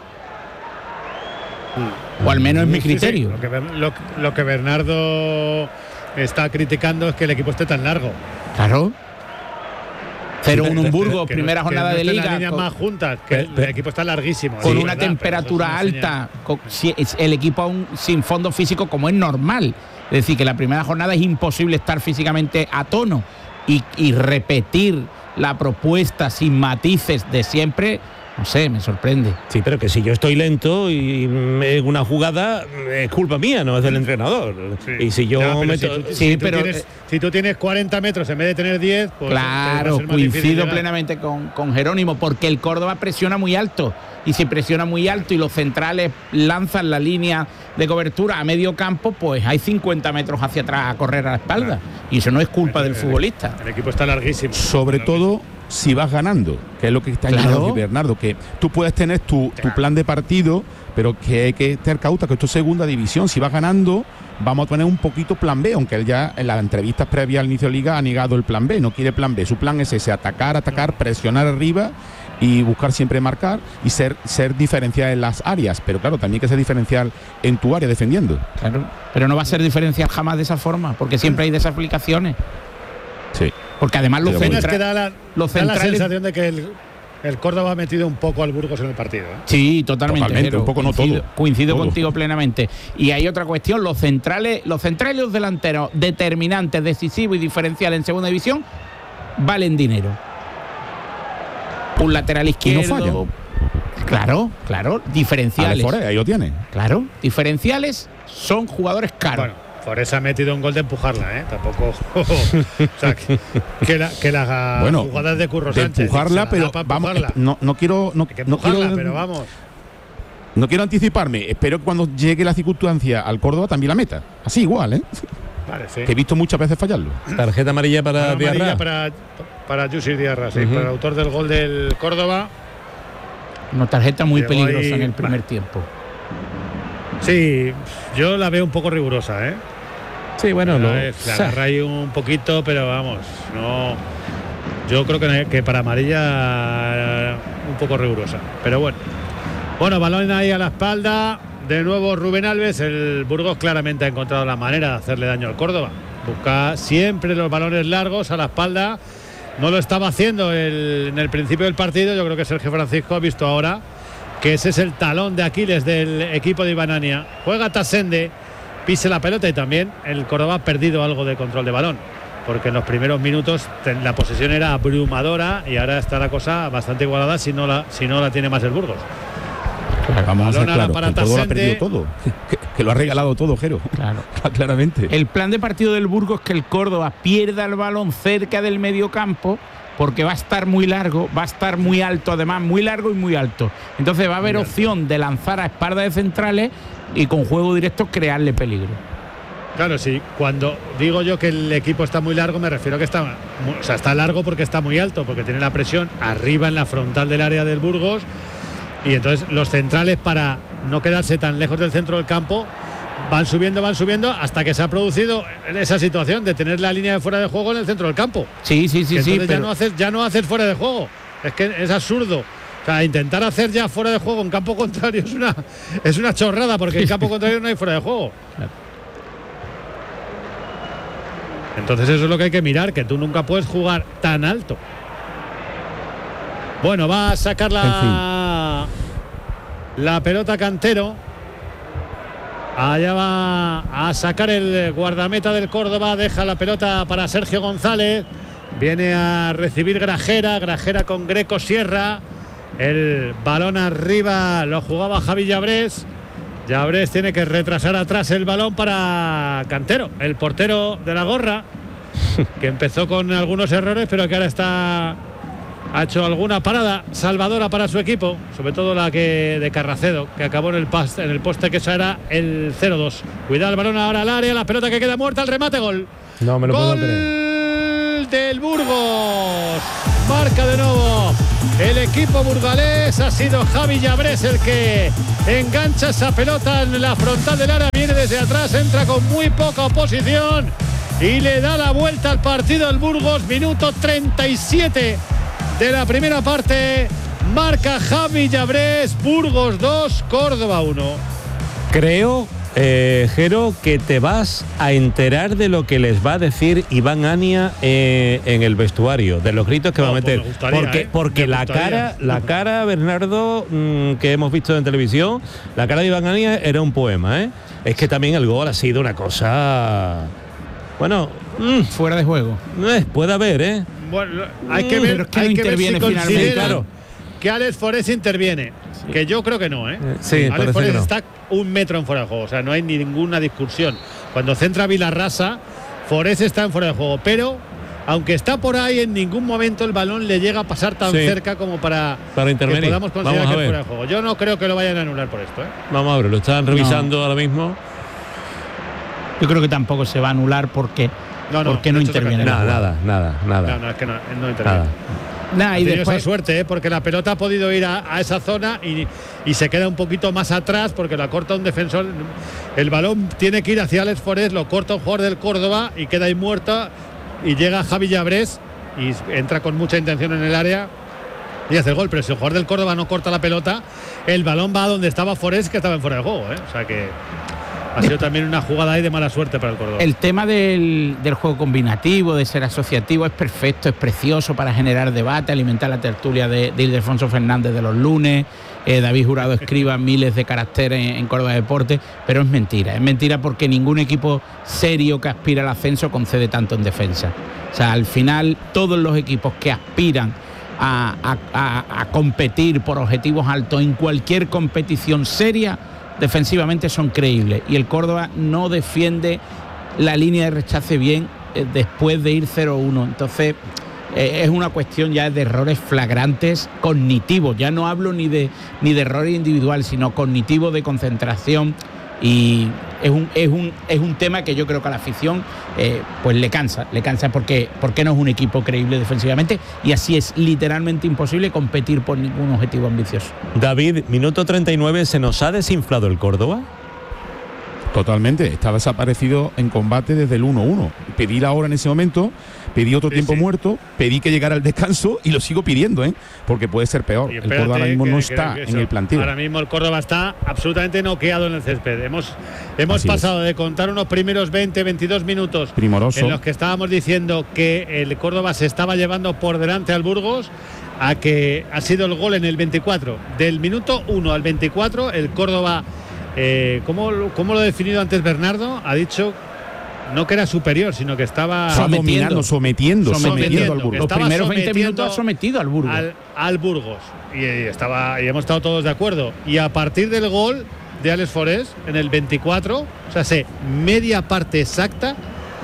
[SPEAKER 2] O al menos es mi criterio.
[SPEAKER 1] Sí. Lo que Bernardo está criticando es que el equipo esté tan largo.
[SPEAKER 2] Claro. 0-1 Burgos, primera jornada de liga.
[SPEAKER 1] Las líneas más juntas, que el equipo está larguísimo.
[SPEAKER 2] Con una temperatura alta, el equipo aún sin fondo físico como es normal. Es decir, que la primera jornada es imposible estar físicamente a tono y repetir la propuesta sin matices de siempre. No sé, me sorprende.
[SPEAKER 4] Sí, pero que si yo estoy lento y en una jugada es culpa mía, no es del entrenador.
[SPEAKER 1] Sí.
[SPEAKER 4] Y si yo
[SPEAKER 1] si tú tienes 40 metros en vez de tener 10, pues
[SPEAKER 2] claro, coincido plenamente con Jerónimo, porque el Córdoba presiona muy alto. Y si presiona muy alto y los centrales lanzan la línea de cobertura a medio campo, pues hay 50 metros hacia atrás a correr a la espalda. Claro. Y eso no es culpa del futbolista.
[SPEAKER 1] El equipo está larguísimo.
[SPEAKER 3] Sobre todo si vas ganando, que es lo que está diciendo Bernardo, que tú puedes tener tu plan de partido, pero que hay que tener cauta, que esto es segunda división. Si vas ganando, vamos a poner un poquito plan B, aunque él ya en las entrevistas previas al inicio de liga ha negado el plan B, no quiere plan B. Su plan es ese, atacar, presionar arriba y buscar siempre marcar y ser diferencial en las áreas, pero claro, también hay que ser diferencial en tu área defendiendo.
[SPEAKER 2] Claro, pero no va a ser diferencial jamás de esa forma, porque siempre hay desaplicaciones.
[SPEAKER 3] Sí.
[SPEAKER 2] Porque además los centrales
[SPEAKER 1] da la sensación de que el Córdoba ha metido un poco al Burgos en el partido.
[SPEAKER 2] Sí, totalmente,
[SPEAKER 3] un poco,
[SPEAKER 2] coincido
[SPEAKER 3] todo.
[SPEAKER 2] Contigo plenamente. Y hay otra cuestión, los centrales y los delanteros determinantes, decisivos y diferenciales en segunda división valen dinero. Un lateral izquierdo.
[SPEAKER 3] Y no
[SPEAKER 2] falla. Claro, diferenciales.
[SPEAKER 3] Ahí lo tiene.
[SPEAKER 2] Claro, diferenciales son jugadores caros.
[SPEAKER 1] Bueno, Forés ha metido un gol de empujarla, tampoco. O sea, que las jugadas de Curro Sánchez.
[SPEAKER 3] De empujarla, pero vamos, no quiero.
[SPEAKER 1] Pero vamos.
[SPEAKER 3] No quiero anticiparme. Espero que cuando llegue la circunstancia al Córdoba también la meta. Así igual,
[SPEAKER 1] Vale, sí.
[SPEAKER 3] Que he visto muchas veces fallarlo.
[SPEAKER 4] Tarjeta amarilla para Diarra.
[SPEAKER 1] Para Yusir Diarra, sí, para el autor del gol del Córdoba.
[SPEAKER 2] Una tarjeta muy peligrosa en el primer tiempo.
[SPEAKER 1] Sí, yo la veo un poco rigurosa,
[SPEAKER 4] Sí, bueno,
[SPEAKER 1] la agarra ahí un poquito, pero vamos, no. Yo creo que para amarilla un poco rigurosa, pero bueno. Bueno, balón ahí a la espalda. De nuevo Rubén Alves. El Burgos claramente ha encontrado la manera de hacerle daño al Córdoba. Busca siempre los balones largos a la espalda. No lo estaba haciendo en el principio del partido. Yo creo que Sergio Francisco ha visto ahora que ese es el talón de Aquiles del equipo de Iván Anía. Juega Tasende, pise la pelota, y también el Córdoba ha perdido algo de control de balón, porque en los primeros minutos la posesión era abrumadora y ahora está la cosa bastante igualada si no la tiene más el Burgos.
[SPEAKER 3] Vamos a ser claros, que el Córdoba ha perdido todo, que lo ha regalado todo, Jero.
[SPEAKER 2] Claro.
[SPEAKER 3] Claramente.
[SPEAKER 2] El plan de partido del Burgos es que el Córdoba pierda el balón cerca del medio campo, porque va a estar muy largo, va a estar muy alto, además, muy largo y muy alto. Entonces va a haber opción de lanzar a espalda de centrales y con juego directo crearle peligro.
[SPEAKER 1] Claro, sí. Cuando digo yo que el equipo está muy largo, me refiero a que está largo porque está muy alto, porque tiene la presión arriba en la frontal del área del Burgos. Y entonces los centrales, para no quedarse tan lejos del centro del campo, van subiendo hasta que se ha producido esa situación de tener la línea de fuera de juego en el centro del campo.
[SPEAKER 2] Sí.
[SPEAKER 1] Pero ya no haces fuera de juego. Es que es absurdo. O sea, intentar hacer ya fuera de juego en campo contrario es una chorrada, porque en campo contrario no hay fuera de juego. Claro. Entonces eso es lo que hay que mirar, que tú nunca puedes jugar tan alto. Bueno, va a sacar la pelota Cantero. Allá va a sacar el guardameta del Córdoba. Deja la pelota para Sergio González. Viene a recibir Grajera con Greco Sierra. El balón arriba lo jugaba Javi Llabrés. Llabrés tiene que retrasar atrás el balón para Cantero, el portero de la Gorra, que empezó con algunos errores, pero que ahora está ha hecho alguna parada salvadora para su equipo, sobre todo la que de Carracedo, que acabó en el poste, que eso era el 0-2. Cuidado el balón ahora al área, la pelota que queda muerta, el remate, gol.
[SPEAKER 4] No me lo puedo creer.
[SPEAKER 1] Gol del Burgos. Marca de nuevo el equipo burgalés. Ha sido Javi Llabrés el que engancha esa pelota en la frontal del área. Viene desde atrás, entra con muy poca oposición y le da la vuelta al partido al Burgos. Minuto 37 de la primera parte. Marca Javi Llabrés. Burgos 2, Córdoba 1.
[SPEAKER 4] Creo, Jero, que te vas a enterar de lo que les va a decir Iván Ania en el vestuario, de los gritos que va a meter.
[SPEAKER 1] Pues
[SPEAKER 4] porque la cara, Bernardo, que hemos visto en televisión, la cara de Iván Ania era un poema, ¿eh? Es que también el gol ha sido una cosa... Bueno,
[SPEAKER 2] fuera de juego.
[SPEAKER 4] Puede haber, ¿eh?
[SPEAKER 1] Bueno, hay que ver,
[SPEAKER 2] pero es que no interviene
[SPEAKER 1] si
[SPEAKER 2] finalmente.
[SPEAKER 1] Claro, que Alex Forés interviene. Sí. Que yo creo que no, ¿eh?
[SPEAKER 4] Sí,
[SPEAKER 1] Alex Forés
[SPEAKER 4] no.
[SPEAKER 1] está 1 metro en fuera de juego, o sea, no hay ninguna discusión. Cuando centra Vilarrasa, Forés está en fuera de juego, pero aunque está por ahí, en ningún momento el balón le llega a pasar tan cerca como para
[SPEAKER 4] intervenir.
[SPEAKER 1] Que podamos considerar que es fuera de juego. Yo no creo que lo vayan a anular por esto, ¿eh?
[SPEAKER 4] Vamos a ver, lo están revisando ahora mismo.
[SPEAKER 2] Yo creo que tampoco se va a anular porque no interviene.
[SPEAKER 4] Nada.
[SPEAKER 1] No, es que no interviene.
[SPEAKER 2] Nada, y después
[SPEAKER 1] esa suerte, porque la pelota ha podido ir a esa zona y se queda un poquito más atrás porque la corta un defensor. El balón tiene que ir hacia Alex Forés, lo corta un jugador del Córdoba y queda ahí muerta y llega Javi Llabrés y entra con mucha intención en el área y hace el gol. Pero si el jugador del Córdoba no corta la pelota, el balón va a donde estaba Forés, que estaba en fuera de juego, ¿eh? O sea que ha sido también una jugada ahí de mala suerte para el Córdoba.
[SPEAKER 2] El tema del juego combinativo, de ser asociativo, es perfecto, es precioso para generar debate, alimentar la tertulia de Ildefonso Fernández de los lunes. David Jurado escriba miles de caracteres en Córdoba Deportes, pero es mentira porque ningún equipo serio que aspira al ascenso concede tanto en defensa. O sea, al final todos los equipos que aspiran a competir por objetivos altos en cualquier competición seria, defensivamente son creíbles, y el Córdoba no defiende la línea de rechace bien después de ir 0-1. Entonces es una cuestión ya de errores flagrantes cognitivos. Ya no hablo ni de errores individuales, sino cognitivos, de concentración, y es un tema que yo creo que a la afición pues le cansa porque no es un equipo creíble defensivamente, y así es literalmente imposible competir por ningún objetivo ambicioso.
[SPEAKER 4] David, minuto 39, ¿se nos ha desinflado el Córdoba?
[SPEAKER 3] Totalmente, está desaparecido en combate desde el 1-1. Pedí la hora en ese momento, pedí otro tiempo muerto, pedí que llegara el descanso y lo sigo pidiendo, porque puede ser peor. El Córdoba ahora mismo no está en el plantel.
[SPEAKER 1] Ahora mismo el Córdoba está absolutamente noqueado en el césped. Hemos pasado de contar unos primeros 20-22 minutos
[SPEAKER 3] primoroso,
[SPEAKER 1] en los que estábamos diciendo que el Córdoba se estaba llevando por delante al Burgos, a que ha sido el gol en el 24. Del minuto 1 al 24, el Córdoba... ¿cómo lo ha definido antes Bernardo? Ha dicho no que era superior, sino que estaba
[SPEAKER 3] sometiendo al Burgos.
[SPEAKER 2] Los primeros 20 minutos ha sometido al Burgos.
[SPEAKER 1] Al Burgos. Y hemos estado todos de acuerdo. Y a partir del gol de Alex Forés en el 24, o sea, media parte exacta,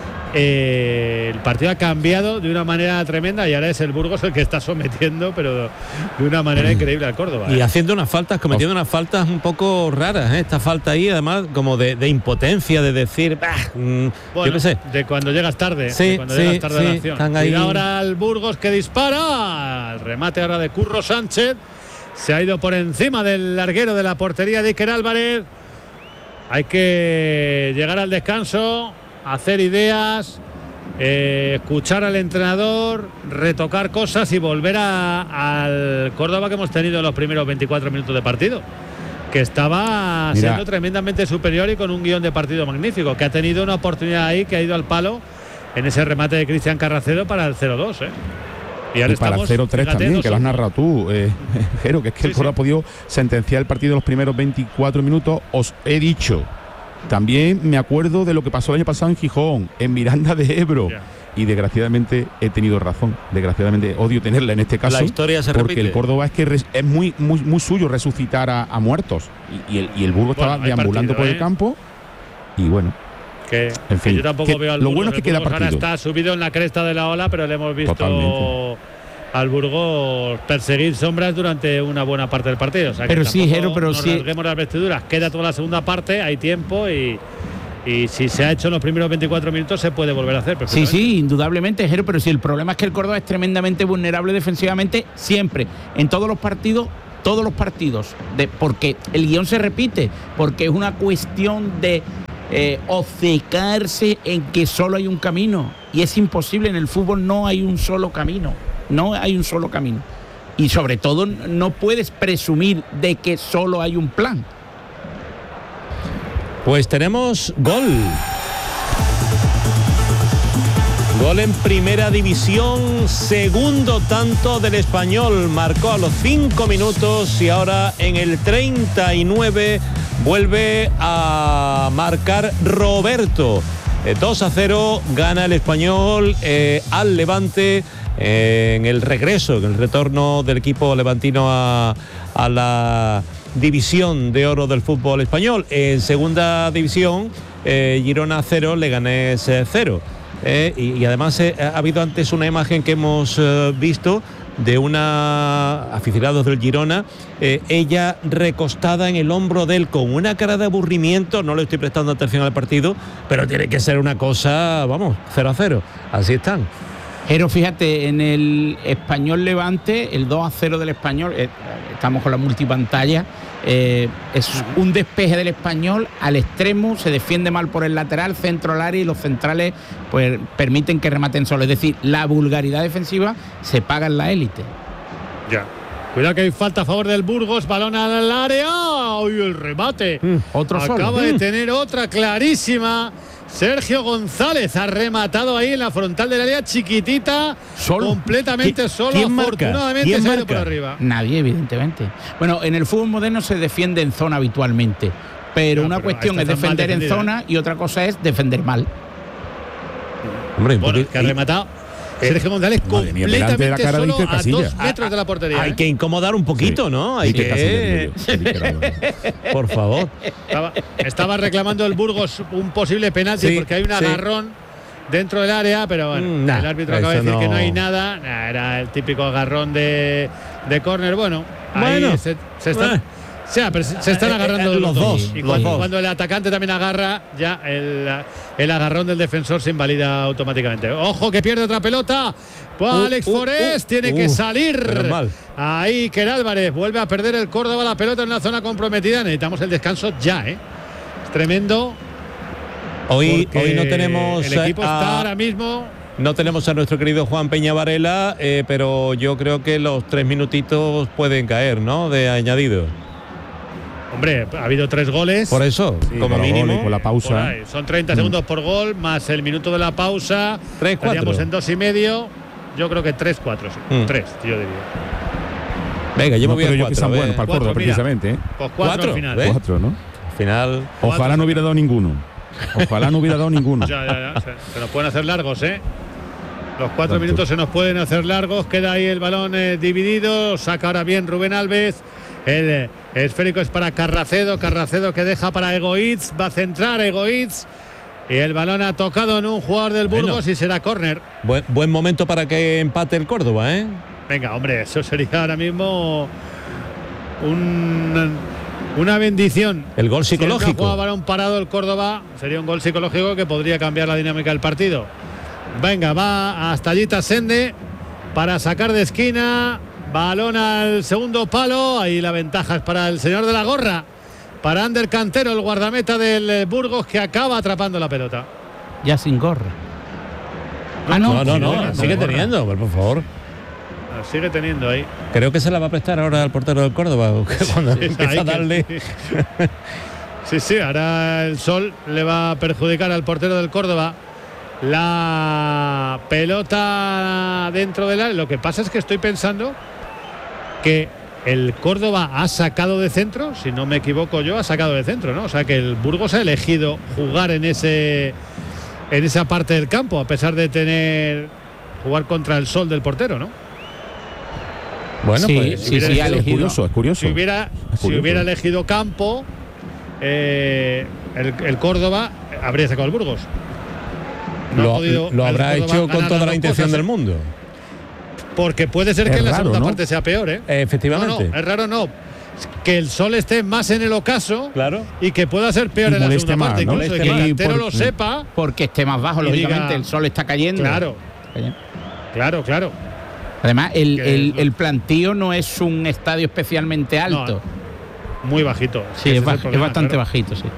[SPEAKER 1] el partido ha cambiado de una manera tremenda y ahora es el Burgos el que está sometiendo, pero de una manera increíble, al Córdoba.
[SPEAKER 4] Y haciendo unas faltas, cometiendo unas faltas un poco raras, esta falta ahí, además, como de impotencia, de decir,
[SPEAKER 1] bueno,
[SPEAKER 4] yo qué sé.
[SPEAKER 1] De cuando llegas tarde. Llegas tarde a la acción. Y ahora el Burgos que dispara. El remate ahora de Curro Sánchez. Se ha ido por encima del larguero de la portería de Iker Álvarez. Hay que llegar al descanso, hacer ideas, escuchar al entrenador, retocar cosas y volver al Córdoba que hemos tenido en los primeros 24 minutos de partido, que estaba siendo tremendamente superior y con un guión de partido magnífico, que ha tenido una oportunidad ahí que ha ido al palo en ese remate de Cristian Carracedo para el 0-2, Y
[SPEAKER 3] para el 0-3 también, que lo has narrado tú, Jero, que es que el Córdoba ha podido sentenciar el partido en los primeros 24 minutos. Os he dicho, también me acuerdo de lo que pasó el año pasado en Gijón, en Miranda de Ebro. Y desgraciadamente he tenido razón. Desgraciadamente odio tenerla en este caso.
[SPEAKER 4] La historia se
[SPEAKER 3] porque
[SPEAKER 4] repite.
[SPEAKER 3] El Córdoba es que es muy suyo resucitar a muertos. Y el Burgos estaba deambulando por el campo. Y bueno.
[SPEAKER 1] En fin, yo tampoco veo al
[SPEAKER 3] lo bueno es que queda partido.
[SPEAKER 1] Ahora está subido en la cresta de la ola, pero le hemos visto al Burgos perseguir sombras durante una buena parte del partido. O sea,
[SPEAKER 2] pero
[SPEAKER 1] que
[SPEAKER 2] sí, Jero, pero
[SPEAKER 1] nos rasguemos las vestiduras. Queda toda la segunda parte, hay tiempo y si se ha hecho en los primeros 24 minutos se puede volver a hacer.
[SPEAKER 2] Sí, indudablemente, Jero, pero si el problema es que el Córdoba es tremendamente vulnerable defensivamente siempre, en todos los partidos, porque el guión se repite, porque es una cuestión de obcecarse en que solo hay un camino, y es imposible. En el fútbol no hay un solo camino, y sobre todo no puedes presumir de que solo hay un plan.
[SPEAKER 4] Pues tenemos gol en Primera División, segundo tanto del Español, marcó a los 5 minutos y ahora en el 39 vuelve a marcar Roberto. 2-0 gana el Español al Levante en el regreso, en el retorno del equipo levantino a la División de Oro del fútbol español. En Segunda División, Girona 0, Leganés 0. Y además ha habido antes una imagen que hemos visto de una aficionados del Girona, ella recostada en el hombro de él con una cara de aburrimiento. No le estoy prestando atención al partido, pero tiene que ser una cosa, vamos, 0-0, así están.
[SPEAKER 2] Pero fíjate, en el Español Levante, el 2-0 del Español, estamos con la multipantalla, es un despeje del Español al extremo, se defiende mal por el lateral, centro al área, y los centrales pues permiten que rematen solo. Es decir, la vulgaridad defensiva se paga en la élite.
[SPEAKER 1] Ya. Cuidado que hay falta a favor del Burgos, balón al área. ¡Uy, el remate!
[SPEAKER 2] Otro solo.
[SPEAKER 1] Acaba de tener otra clarísima. Sergio González ha rematado ahí en la frontal del área, chiquitita, completamente solo. Afortunadamente se ha ido por arriba.
[SPEAKER 2] Nadie, evidentemente. Bueno, en el fútbol moderno se defiende en zona habitualmente, pero una cuestión es defender en zona y otra cosa es defender mal.
[SPEAKER 4] Hombre,
[SPEAKER 1] bueno, que ha rematado Sergio González completamente
[SPEAKER 3] la cara
[SPEAKER 1] solo
[SPEAKER 3] de
[SPEAKER 1] a 2 metros de la portería.
[SPEAKER 4] Hay que incomodar un poquito, ¿no? Hay que... Por favor.
[SPEAKER 1] Estaba reclamando el Burgos un posible penalti porque hay un agarrón dentro del área, pero bueno, el árbitro acaba de decir que no hay nada. Era el típico agarrón de córner. Bueno, ahí se están... pero se están agarrando los dos. Y cuando el atacante también agarra, ya el agarrón del defensor se invalida automáticamente. Ojo que pierde otra pelota. Pues Alex Forés tiene que salir. Ahí Iker Álvarez vuelve a perder el Córdoba la pelota en una zona comprometida. Necesitamos el descanso ya, Es tremendo.
[SPEAKER 4] Hoy no tenemos.
[SPEAKER 1] El equipo está ahora mismo.
[SPEAKER 4] No tenemos a nuestro querido Juan Peña Varela, pero yo creo que los 3 minutitos pueden caer, ¿no? De añadido.
[SPEAKER 1] Hombre, ha habido 3 goles.
[SPEAKER 4] Por eso, como mínimo.
[SPEAKER 3] Con la pausa.
[SPEAKER 1] Son 30 segundos por gol, más el minuto de la pausa.
[SPEAKER 4] 3-4.
[SPEAKER 1] Estaríamos en 2,5. Yo creo que 3-4, sí. 3, yo diría.
[SPEAKER 4] Venga, yo me voy a 4.
[SPEAKER 3] Que sean buenos para el Córdoba, precisamente.
[SPEAKER 1] Pues 4 al final.
[SPEAKER 3] 4, ¿no?
[SPEAKER 4] Al final.
[SPEAKER 3] Ojalá no hubiera dado ninguno.
[SPEAKER 1] Ya. Se nos pueden hacer largos, Los 4 minutos se nos pueden hacer largos. Queda ahí el balón dividido. Saca ahora bien Rubén Alves. El esférico es para Carracedo que deja para Egoitz, va a centrar Egoitz y el balón ha tocado en un jugador del Burgos y será córner.
[SPEAKER 4] Buen momento para que empate el Córdoba,
[SPEAKER 1] Venga, hombre, eso sería ahora mismo una bendición.
[SPEAKER 4] El gol psicológico.
[SPEAKER 1] Si no juega balón parado el Córdoba, sería un gol psicológico que podría cambiar la dinámica del partido. Venga, va hasta allí Tasende para sacar de esquina. Balón al segundo palo. Ahí la ventaja es para el señor de la gorra. Para Ander Cantero, el guardameta del Burgos, que acaba atrapando la pelota.
[SPEAKER 2] Ya sin gorra.
[SPEAKER 4] No. Sigue teniendo, por favor.
[SPEAKER 1] Sigue teniendo ahí.
[SPEAKER 4] Creo que se la va a prestar ahora al portero del Córdoba. Cuando empieza a darle.
[SPEAKER 1] Sí, ahora el sol le va a perjudicar al portero del Córdoba. La pelota dentro del área. Lo que pasa es que estoy pensando que el Córdoba ha sacado de centro, si no me equivoco yo, ha sacado de centro, ¿no? O sea que el Burgos ha elegido jugar en esa parte del campo, a pesar de jugar contra el sol del portero, ¿no?
[SPEAKER 4] Bueno, pues
[SPEAKER 2] sí, ha elegido.
[SPEAKER 3] Es curioso.
[SPEAKER 1] Si hubiera elegido campo, el Córdoba habría sacado el Burgos.
[SPEAKER 4] Lo habrá hecho con toda la intención del mundo.
[SPEAKER 1] porque puede ser que en la segunda parte sea peor, ¿eh?
[SPEAKER 4] Efectivamente.
[SPEAKER 1] No, es raro no. Que el sol esté más en el ocaso,
[SPEAKER 4] claro,
[SPEAKER 1] y que pueda ser peor en la segunda parte,
[SPEAKER 3] más, ¿no?
[SPEAKER 1] incluso, y que el delantero lo sepa.
[SPEAKER 2] Porque esté más bajo, lógicamente, el sol está cayendo.
[SPEAKER 1] Claro.
[SPEAKER 2] Además, el plantío no es un estadio especialmente alto.
[SPEAKER 1] No, muy bajito.
[SPEAKER 2] Sí, es bastante bajito, sí.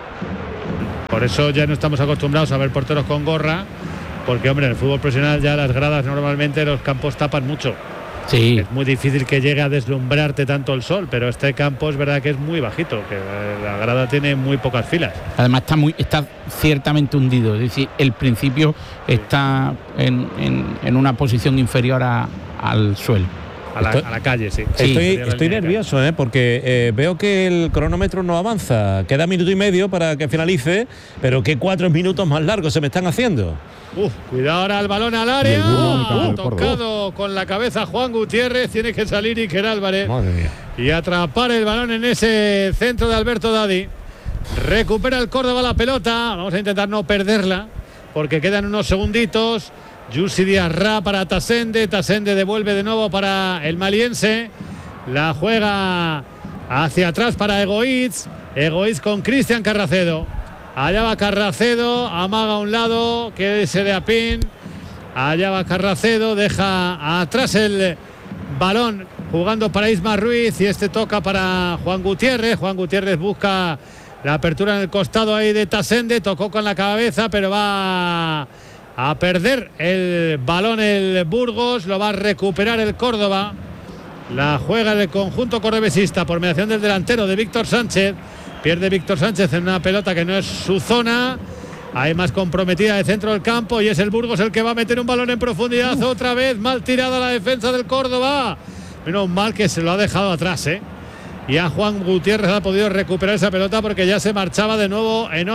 [SPEAKER 1] Por eso ya no estamos acostumbrados a ver porteros con gorra, porque, hombre, en el fútbol profesional ya las gradas normalmente los campos tapan mucho.
[SPEAKER 2] Sí.
[SPEAKER 1] Es muy difícil que llegue a deslumbrarte tanto el sol, pero este campo es verdad que es muy bajito, que la grada tiene muy pocas filas.
[SPEAKER 2] Además está ciertamente hundido, es decir, el principio está en una posición inferior al suelo.
[SPEAKER 1] A la calle, sí.
[SPEAKER 4] Estoy nervioso, porque veo que el cronómetro no avanza. Queda minuto y medio para que finalice, pero qué 4 minutos más largos se me están haciendo.
[SPEAKER 1] Cuidado ahora el balón al área. Tocado con la cabeza Juan Gutiérrez. Tiene que salir Iker Álvarez.
[SPEAKER 4] Madre mía.
[SPEAKER 1] Y atrapar el balón en ese centro de Alberto Dadi. Recupera el Córdoba la pelota. Vamos a intentar no perderla, porque quedan unos segunditos. Yusi Diarra para Tasende. Tasende devuelve de nuevo para el maliense. La juega hacia atrás para Egoitz. Egoitz con Cristian Carracedo. Allá va Carracedo, amaga a un lado, que se de Apín. Allá va Carracedo, deja atrás el balón jugando para Isma Ruiz, y este toca para Juan Gutiérrez. Juan Gutiérrez busca la apertura en el costado ahí de Tasende, tocó con la cabeza, pero va a perder el balón el Burgos, lo va a recuperar el Córdoba. La juega el conjunto cordobesista por mediación del delantero de Víctor Sánchez. Pierde Víctor Sánchez en una pelota que no es su zona. Hay más comprometida de centro del campo, y es el Burgos el que va a meter un balón en profundidad. Otra vez mal tirada la defensa del Córdoba. Menos mal que se lo ha dejado atrás, Y a Juan Gutiérrez ha podido recuperar esa pelota, porque ya se marchaba de nuevo en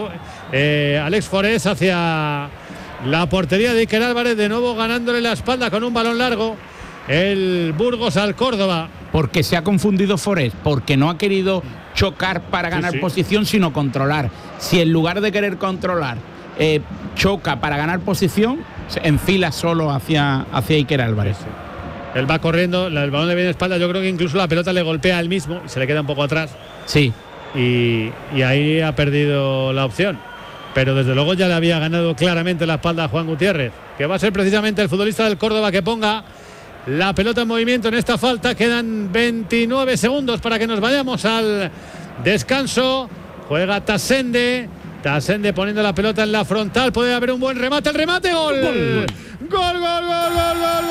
[SPEAKER 1] Alex Forés hacia la portería de Iker Álvarez, de nuevo ganándole la espalda con un balón largo el Burgos al Córdoba.
[SPEAKER 2] Porque se ha confundido Forés, porque no ha querido chocar para ganar posición, sino controlar. Si en lugar de querer controlar choca para ganar posición, se enfila solo hacia Iker Álvarez.
[SPEAKER 1] Sí. Él va corriendo, el balón le viene de espalda, yo creo que incluso la pelota le golpea a él mismo y se le queda un poco atrás.
[SPEAKER 2] Sí.
[SPEAKER 1] Y ahí ha perdido la opción. Pero desde luego ya le había ganado claramente la espalda a Juan Gutiérrez, que va a ser precisamente el futbolista del Córdoba que ponga la pelota en movimiento en esta falta. Quedan 29 segundos para que nos vayamos al descanso. Juega Tasende poniendo la pelota en la frontal. Puede haber un buen remate. El remate, gol. Gol, gol, gol, gol, gol, gol,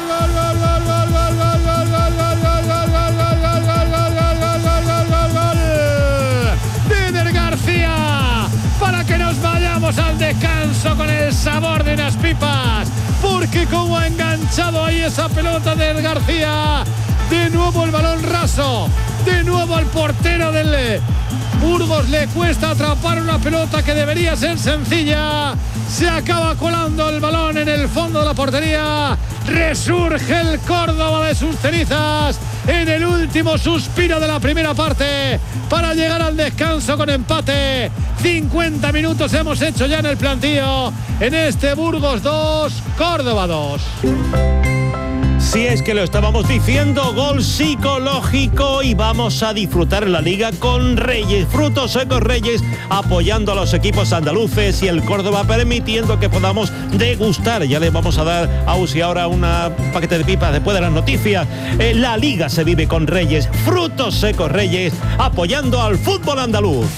[SPEAKER 1] Dider García, para que nos vayamos al descanso con el sabor de unas pipas, porque como ha enganchado ahí esa pelota de García, de nuevo el balón raso, de nuevo al portero del Burgos le cuesta atrapar una pelota que debería ser sencilla. Se acaba colando el balón en el fondo de la portería. Resurge el Córdoba de sus cenizas en el último suspiro de la primera parte para llegar al descanso con empate. 50 minutos hemos hecho ya en el plantío en este Burgos 2, Córdoba 2.
[SPEAKER 4] Si es que lo estábamos diciendo, gol psicológico, y vamos a disfrutar la liga con Reyes, frutos secos Reyes, apoyando a los equipos andaluces, y el Córdoba permitiendo que podamos degustar. Ya le vamos a dar a Usi ahora un paquete de pipas después de las noticias. La liga se vive con Reyes, frutos secos Reyes, apoyando al fútbol andaluz.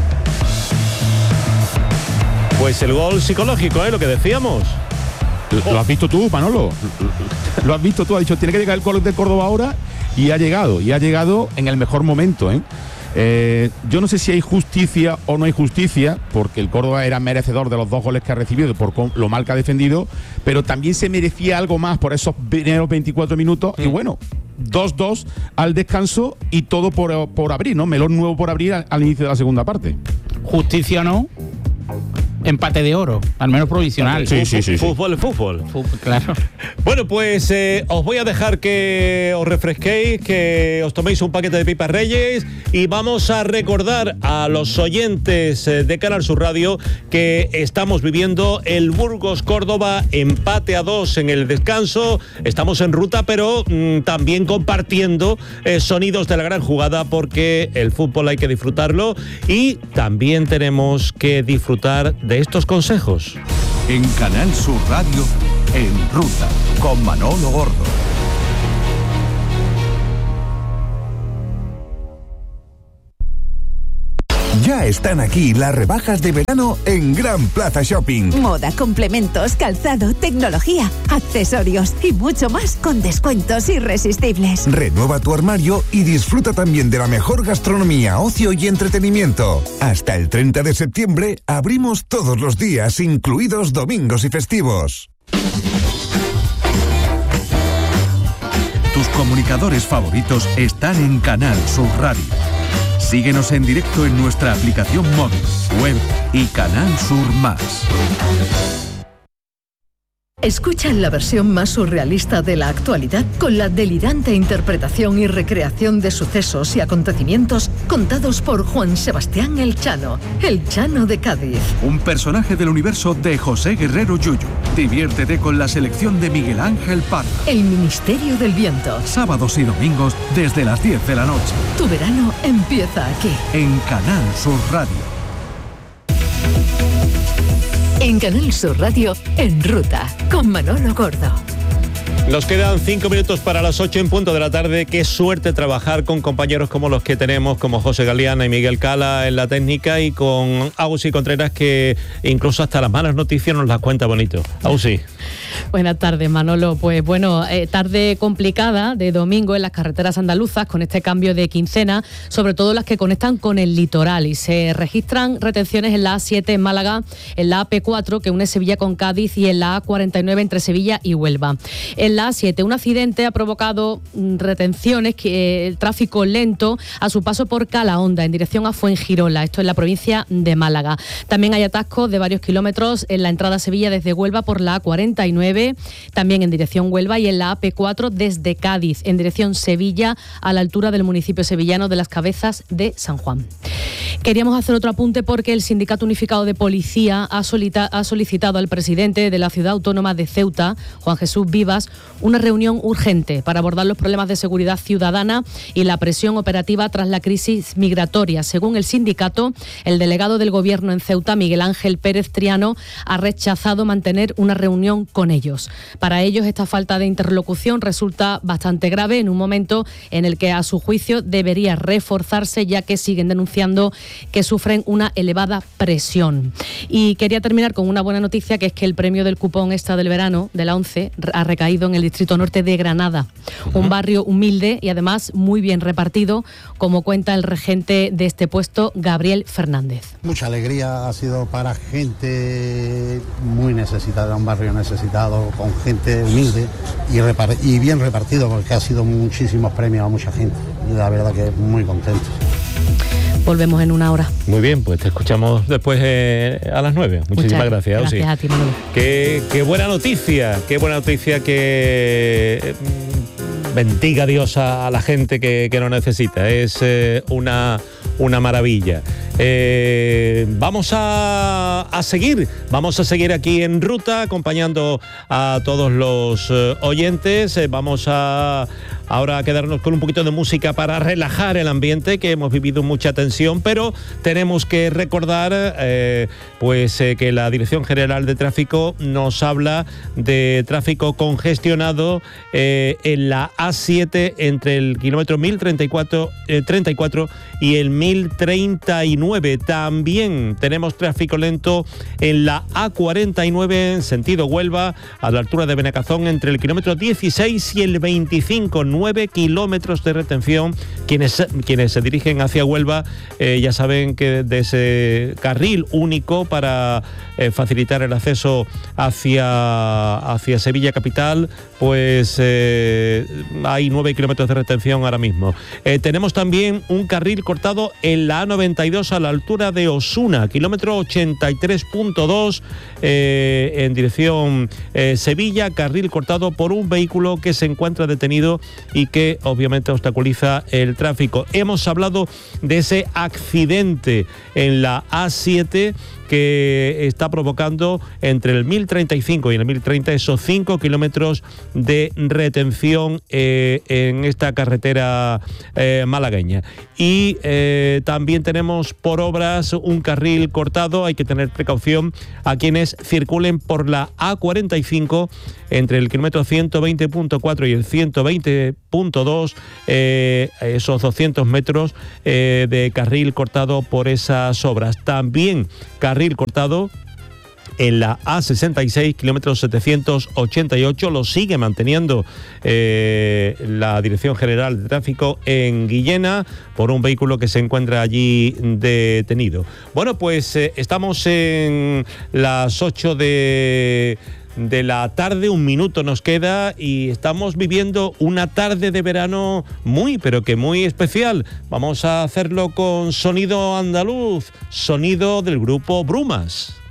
[SPEAKER 4] Pues el gol psicológico, lo que decíamos.
[SPEAKER 3] ¿Lo has visto tú, Manolo? Lo has visto tú, ha dicho, tiene que llegar el gol del Córdoba ahora, y ha llegado en el mejor momento, yo no sé si hay justicia o no hay justicia, porque el Córdoba era merecedor de los 2 goles que ha recibido por lo mal que ha defendido, pero también se merecía algo más por esos primeros 24 minutos, y bueno, 2-2 al descanso, y todo por abrir, ¿no? Melón nuevo por abrir al inicio de la segunda parte.
[SPEAKER 2] Justicia no, empate de oro, al menos provisional.
[SPEAKER 3] Sí.
[SPEAKER 4] Fútbol.
[SPEAKER 2] Fútbol, claro.
[SPEAKER 4] Bueno, pues os voy a dejar que os refresquéis, que os toméis un paquete de pipas Reyes y vamos a recordar a los oyentes de Canal Sur Radio que estamos viviendo el Burgos-Córdoba, empate a 2 en el descanso. Estamos en ruta, pero también compartiendo sonidos de la gran jugada, porque el fútbol hay que disfrutarlo y también tenemos que disfrutar de estos consejos.
[SPEAKER 5] En Canal Sur Radio, En Ruta, con Manolo Gordo. Ya están aquí las rebajas de verano en Gran Plaza Shopping.
[SPEAKER 6] Moda, complementos, calzado, tecnología, accesorios y mucho más con descuentos irresistibles.
[SPEAKER 5] Renueva tu armario y disfruta también de la mejor gastronomía, ocio y entretenimiento. Hasta el 30 de septiembre abrimos todos los días, incluidos domingos y festivos. Tus comunicadores favoritos están en Canal Sur Radio. Síguenos en directo en nuestra aplicación móvil, web y Canal Sur Más.
[SPEAKER 7] Escucha la versión más surrealista de la actualidad con la delirante interpretación y recreación de sucesos y acontecimientos contados por Juan Sebastián El Chano de Cádiz.
[SPEAKER 5] Un personaje del universo de José Guerrero Yuyu. Diviértete con la selección de Miguel Ángel Parra.
[SPEAKER 7] El Ministerio del Viento.
[SPEAKER 5] Sábados y domingos desde las 10 de la noche.
[SPEAKER 7] Tu verano empieza aquí.
[SPEAKER 5] En Canal Sur Radio.
[SPEAKER 7] En Canal Sur Radio, En Ruta, con Manolo Gordo.
[SPEAKER 4] Nos quedan 5 minutos para las 8 en punto de la tarde. Qué suerte trabajar con compañeros como los que tenemos, como José Galiana y Miguel Cala en la técnica, y con Ausi Contreras, que incluso hasta las malas noticias nos las cuenta bonito. Ausi.
[SPEAKER 8] Buenas tardes, Manolo. Pues bueno, tarde complicada de domingo en las carreteras andaluzas con este cambio de quincena, sobre todo las que conectan con el litoral, y se registran retenciones en la A7 en Málaga, en la AP4 que une Sevilla con Cádiz y en la A49 entre Sevilla y Huelva. En la A7 un accidente ha provocado retenciones, el tráfico lento a su paso por Calahonda en dirección a Fuengirola, esto en la provincia de Málaga. También hay atascos de varios kilómetros en la entrada a Sevilla desde Huelva por la A49, también en dirección Huelva, y en la AP4 desde Cádiz en dirección Sevilla a la altura del municipio sevillano de Las Cabezas de San Juan. Queríamos hacer otro apunte porque el Sindicato Unificado de Policía ha solicitado al presidente de la ciudad autónoma de Ceuta, Juan Jesús Vivas, una reunión urgente para abordar los problemas de seguridad ciudadana y la presión operativa tras la crisis migratoria. Según el sindicato, el delegado del Gobierno en Ceuta, Miguel Ángel Pérez Triano, ha rechazado mantener una reunión con ellos. Para ellos, esta falta de interlocución resulta bastante grave en un momento en el que, a su juicio, debería reforzarse, ya que siguen denunciando que sufren una elevada presión. Y quería terminar con una buena noticia, que es que el premio del cupón extra del verano de la ONCE ha recaído en el Distrito Norte de Granada, un barrio humilde y además muy bien repartido, como cuenta el regente de este puesto, Gabriel Fernández.
[SPEAKER 9] Mucha alegría ha sido para gente muy necesitada, un barrio necesitado, con gente humilde y bien repartido, porque ha sido muchísimos premios a mucha gente. Y la verdad que muy contento.
[SPEAKER 8] Volvemos en una hora.
[SPEAKER 4] Muy bien, pues te escuchamos después a las 9. Muchísimas gracias, Ausi.
[SPEAKER 8] Gracias a ti, Manolo.
[SPEAKER 4] Qué buena noticia que bendiga Dios a la gente que lo necesita. Es una maravilla. Vamos a seguir aquí en ruta, acompañando a todos los oyentes. Vamos ahora a quedarnos con un poquito de música para relajar el ambiente, que hemos vivido mucha tensión, pero tenemos que recordar que la Dirección General de Tráfico nos habla de tráfico congestionado en la A7 entre el kilómetro 1034 y el 1039. También tenemos tráfico lento en la A49 en sentido Huelva, a la altura de Benacazón, entre el kilómetro 16 y el 25. 9 kilómetros de retención. Quienes se dirigen hacia Huelva ya saben que de ese carril único para facilitar el acceso hacia Sevilla capital, pues hay 9 kilómetros de retención ahora mismo. Tenemos también un carril cortado en la A92 a la altura de Osuna, kilómetro 83.2 en dirección Sevilla, carril cortado por un vehículo que se encuentra detenido y que obviamente obstaculiza el tráfico. Hemos hablado de ese accidente en la A7 que está provocando entre el 1035 y el 1030 esos 5 kilómetros de retención en esta carretera malagueña. Y también tenemos por obras un carril cortado. Hay que tener precaución a quienes circulen por la A45 entre el kilómetro 120.4 y el 120.2, esos 200 metros de carril cortado por esas obras. También carril cortado en la A66, kilómetros 788, lo sigue manteniendo la Dirección General de Tráfico en Guillena por un vehículo que se encuentra allí detenido. Bueno, pues estamos en las 8 de la tarde, 1 minuto nos queda y estamos viviendo una tarde de verano muy, pero que muy especial. Vamos a hacerlo con sonido andaluz, sonido del grupo Brumas.